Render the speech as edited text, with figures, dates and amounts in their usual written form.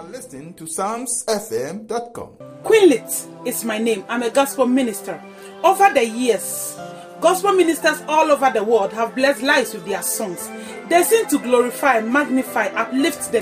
are listening to PsalmsFM.com. Queenlit is my name. I'm a gospel minister. Over the years, gospel ministers all over the world have blessed lives with their songs. They sing to glorify, magnify, uplift the